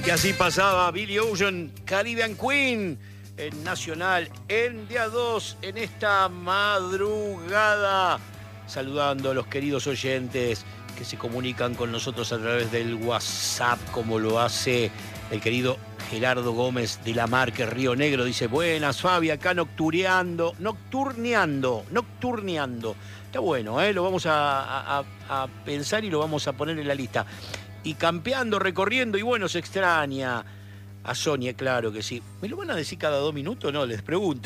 Y así pasaba Billy Ocean, Caribbean Queen, en Nacional, en día 2, en esta madrugada, saludando a los queridos oyentes que se comunican con nosotros a través del WhatsApp, como lo hace el querido Gerardo Gómez de la Marca Río Negro. Dice: buenas, Fabi, acá nocturneando. Está bueno, lo vamos a pensar y lo vamos a poner en la lista. Y campeando, recorriendo, y bueno, se extraña a Sonia, claro que sí. ¿Me lo van a decir cada 2 minutos? No, les pregunto.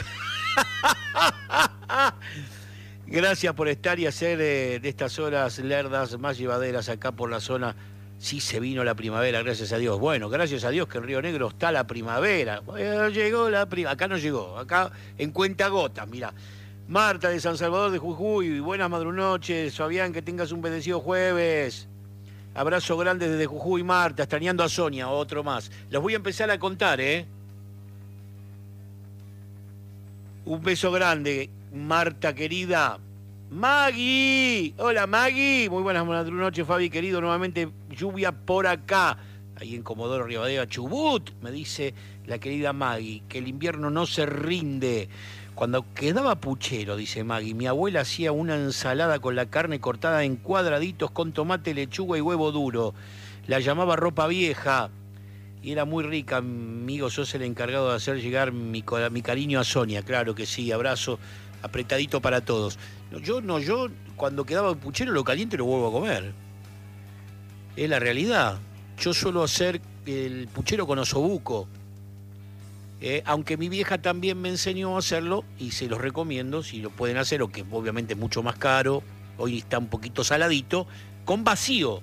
Gracias por estar y hacer de estas horas lerdas más llevaderas acá por la zona. Sí se vino la primavera, gracias a Dios. Bueno, gracias a Dios que en Río Negro está la primavera. Llegó la primavera. Acá no llegó, acá en cuentagotas, mirá. Marta de San Salvador de Jujuy, buenas madrunoches. Fabián, que tengas un bendecido jueves. Abrazo grande desde Jujuy, Marta, extrañando a Sonia, otro más. Los voy a empezar a contar, Un beso grande, Marta querida. Maggie, hola Maggie, muy buenas noches, Fabi querido, nuevamente lluvia por acá, ahí en Comodoro Rivadavia, Chubut, me dice la querida Maggie, que el invierno no se rinde. Cuando quedaba puchero, dice Maggie, mi abuela hacía una ensalada con la carne cortada en cuadraditos con tomate, lechuga y huevo duro. La llamaba ropa vieja y era muy rica. Amigo, sos el encargado de hacer llegar mi cariño a Sonia. Claro que sí, abrazo apretadito para todos. Yo cuando quedaba puchero lo caliente lo vuelvo a comer. Es la realidad. Yo suelo hacer el puchero con osobuco. Aunque mi vieja también me enseñó a hacerlo y se los recomiendo si lo pueden hacer, o que obviamente es mucho más caro, hoy está un poquito saladito, con vacío.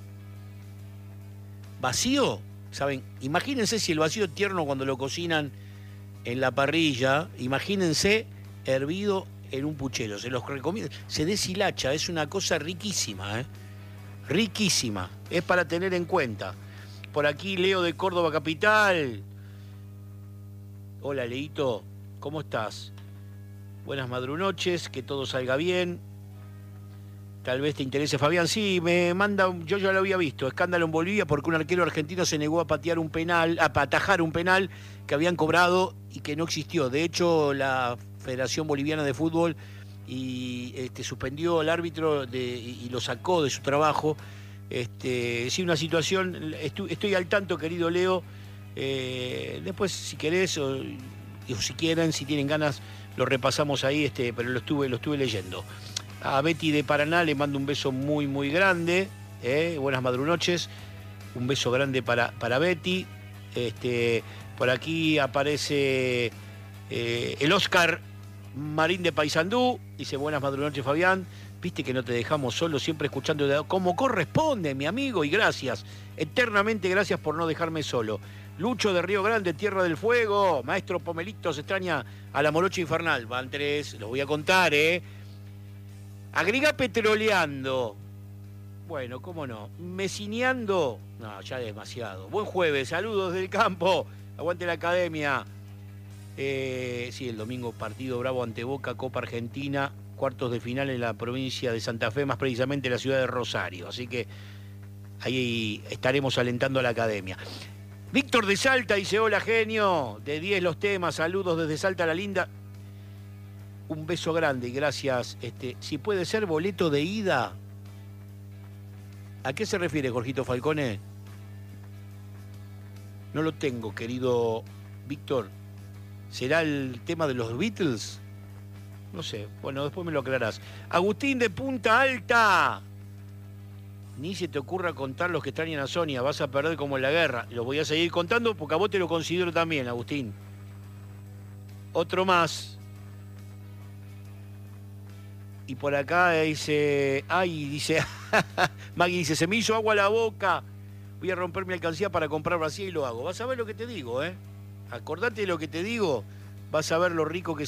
¿Vacío? ¿Saben? Imagínense si el vacío es tierno cuando lo cocinan en la parrilla, imagínense hervido en un puchero, se los recomiendo. Se deshilacha, es una cosa riquísima, riquísima, es para tener en cuenta. Por aquí Leo de Córdoba Capital. Hola, Leito, ¿cómo estás? Buenas madrunoches, que todo salga bien. Tal vez te interese, Fabián. Sí, me manda, yo ya lo había visto, escándalo en Bolivia porque un arquero argentino se negó a patear un penal, a atajar un penal que habían cobrado y que no existió. De hecho, la Federación Boliviana de Fútbol suspendió al árbitro y lo sacó de su trabajo. Sí, una situación, estoy al tanto, querido Leo. Después, si querés o si quieren, si tienen ganas, lo repasamos ahí, pero lo estuve leyendo. A Betty de Paraná le mando un beso muy, muy grande. Buenas madrunoches. Un beso grande para Betty. Por aquí aparece el Oscar Marín de Paysandú. Dice: buenas madrunoches, Fabián. Viste que no te dejamos solo, siempre escuchando como corresponde, mi amigo, y gracias. Eternamente gracias por no dejarme solo. Lucho de Río Grande, Tierra del Fuego. Maestro Pomelito se extraña a la Morocha Infernal. Van 3, los voy a contar, Agrega petroleando. Bueno, cómo no. Mesineando. No, ya demasiado. Buen jueves, saludos del campo. Aguante la academia. Sí, el domingo partido bravo ante Boca, Copa Argentina, cuartos de final en la provincia de Santa Fe, más precisamente en la ciudad de Rosario. Así que ahí estaremos alentando a la academia. Víctor de Salta dice: hola, genio. De 10 los temas, saludos desde Salta la Linda. Un beso grande y gracias. Si puede ser boleto de ida. ¿A qué se refiere, Jorgito Falcone? No lo tengo, querido Víctor. ¿Será el tema de los Beatles? No sé. Bueno, después me lo aclarás. Agustín de Punta Alta. Ni se te ocurra contar los que extrañan a Sonia. Vas a perder como en la guerra. Los voy a seguir contando porque a vos te lo considero también, Agustín. Otro más. Y por acá dice... Maggie dice: se me hizo agua a la boca. Voy a romper mi alcancía para comprar vacía y lo hago. Vas a ver lo que te digo, Acordate de lo que te digo. Vas a ver lo rico que